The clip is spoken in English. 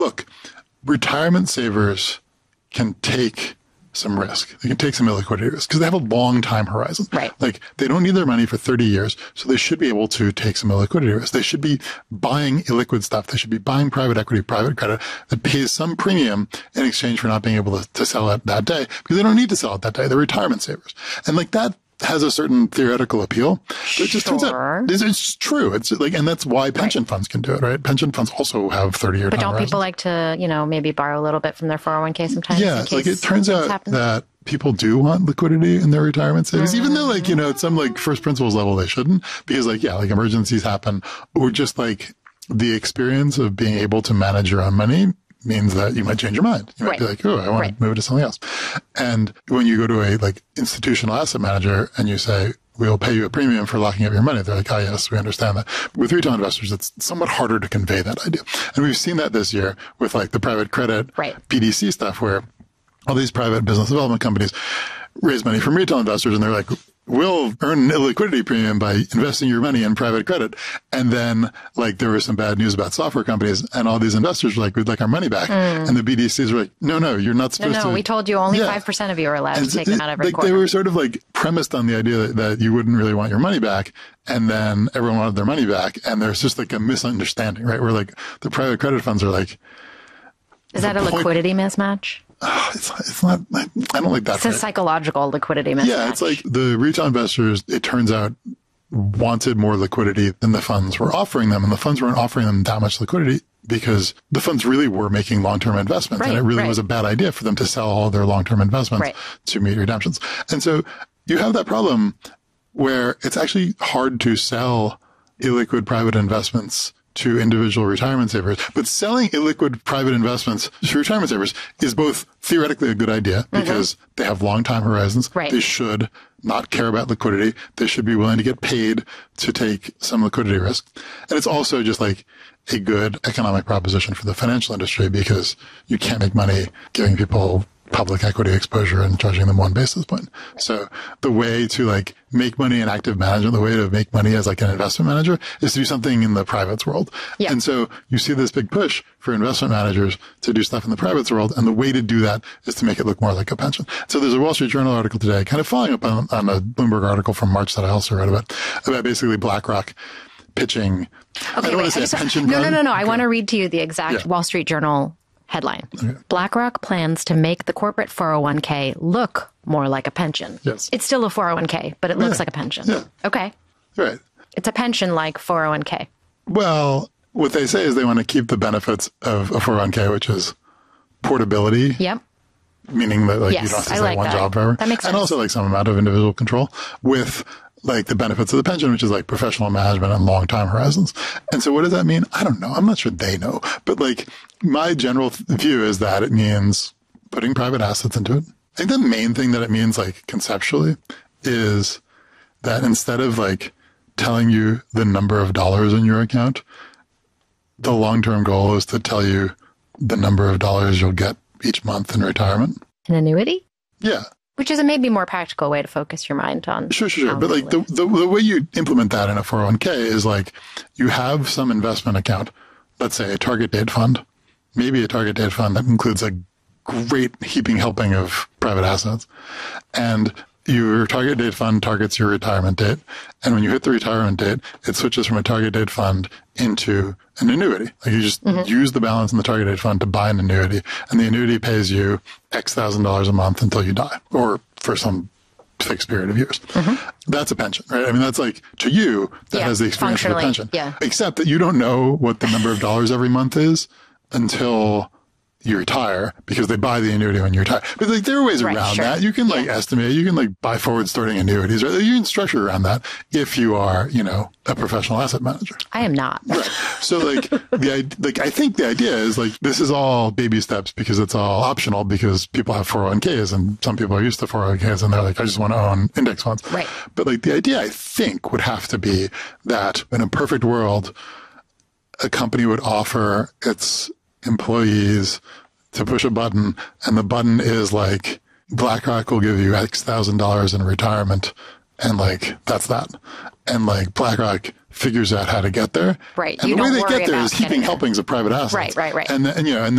look, retirement savers can take some risk. They can take some illiquidity risk because they have a long time horizon. Right. Like they don't need their money for 30 years. So they should be able to take some illiquidity risk. They should be buying illiquid stuff. They should be buying private equity, private credit that pays some premium in exchange for not being able to sell it that day because they don't need to sell it that day. They're retirement savers. And like that has a certain theoretical appeal. But it just turns out it's true. It's like, and that's why pension funds can do it, right? Pension funds also have 30-year But time don't horizons. people like to, maybe borrow a little bit from their 401k sometimes? Yeah, like it turns out that people do want liquidity in their retirement savings, even though like, at some like first principles level, they shouldn't, because like, yeah, like emergencies happen, or just like the experience of being able to manage your own money means that you might change your mind. You might be like, oh, I want to move it to something else. And when you go to a like institutional asset manager and you say, we'll pay you a premium for locking up your money, they're like, oh, yes, we understand that. But with retail investors, it's somewhat harder to convey that idea. And we've seen that this year with like the private credit BDC stuff, where all these private business development companies raise money from retail investors and they're like, we'll earn an illiquidity premium by investing your money in private credit. And then like there was some bad news about software companies and all these investors were like, we'd like our money back. And the BDCs were like, no, you're not supposed to. No, we told you only 5% of you are allowed to take them out every quarter. They were sort of like premised on the idea that you wouldn't really want your money back. And then everyone wanted their money back. And there's just like a misunderstanding, right? Where like the private credit funds are like. Is that a liquidity mismatch? It's not, I don't like that. It's a psychological liquidity mismatch. Yeah, it's like the retail investors, it turns out, wanted more liquidity than the funds were offering them. And the funds weren't offering them that much liquidity because the funds really were making long-term investments. And it really was a bad idea for them to sell all their long-term investments to meet redemptions. And so you have that problem where it's actually hard to sell illiquid private investments to individual retirement savers. But selling illiquid private investments to retirement savers is both theoretically a good idea because they have long time horizons. They should not care about liquidity. They should be willing to get paid to take some liquidity risk. And it's also just like a good economic proposition for the financial industry because you can't make money giving people public equity exposure and charging them 1 basis point. So the way to like make money in active management, the way to make money as like an investment manager is to do something in the privates world. And so you see this big push for investment managers to do stuff in the privates world. And the way to do that is to make it look more like a pension. So there's a Wall Street Journal article today, kind of following up on a Bloomberg article from March that I also read about basically BlackRock pitching. I don't want to say a pension fund. No. I want to read to you the exact Wall Street Journal headline. BlackRock plans to make the corporate 401k look more like a pension. Yes. It's still a 401k, but it looks like a pension. Okay. Right. It's a pension like 401k. Well, what they say is they want to keep the benefits of a 401k, which is portability. Yep. Meaning that like you don't have to stay one job forever. That makes sense. And also like some amount of individual control with like the benefits of the pension, which is like professional management and long time horizons. And so what does that mean? I don't know. I'm not sure they know, but like my general view is that it means putting private assets into it. I think the main thing that it means like conceptually is that instead of like telling you the number of dollars in your account, the long-term goal is to tell you the number of dollars you'll get each month in retirement. An annuity? Yeah. Which is a maybe more practical way to focus your mind on. Sure. But like the way you implement that in a 401k is like you have some investment account, let's say a target date fund, maybe a target date fund that includes a great heaping helping of private assets. And your target date fund targets your retirement date. And when you hit the retirement date, it switches from a target date fund into an annuity. Like you just use the balance in the target date fund to buy an annuity. And the annuity pays you X thousand dollars a month until you die or for some fixed period of years. That's a pension, right? I mean, that's like to you, that has the experience of a pension. Except that you don't know what the number of dollars every month is until you retire because they buy the annuity when you retire. But like there are ways around that. You can like estimate, you can like buy forward starting annuities, right? You can structure around that if you are, a professional asset manager. I am not. Right. So like I think the idea is like this is all baby steps because it's all optional because people have 401ks and some people are used to 401ks and they're like, I just want to own index funds. Right. But like the idea I think would have to be that in a perfect world, a company would offer its employees to push a button and the button is like BlackRock will give you X thousand dollars in retirement And like, that's that. And like BlackRock figures out how to get there. Right. And the way they get there is keeping helpings of private assets. Right. And you know, and